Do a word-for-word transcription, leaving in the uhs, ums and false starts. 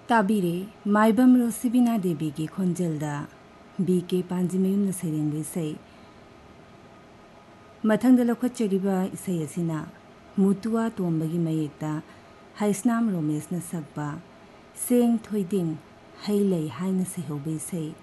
ताबीरे माइबम रोसिबिना देवी की खोंजलदा बी के पांजिमयुम सेरेंगे इसे मथंग लखोचरिबा इसे असिना मुतुआ तोंबगी मयेक्ता हाइस्नाम रोमेश न सकबा सेंग थोइदिंग हैलै हाइन सेहौबे इसे